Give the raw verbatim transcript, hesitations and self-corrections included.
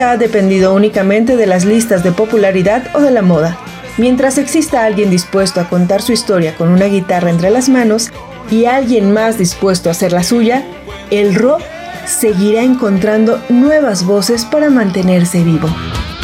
ha dependido únicamente de las listas de popularidad o de la moda. Mientras exista alguien dispuesto a contar su historia con una guitarra entre las manos y alguien más dispuesto a hacer la suya, el rock seguirá encontrando nuevas voces para mantenerse vivo.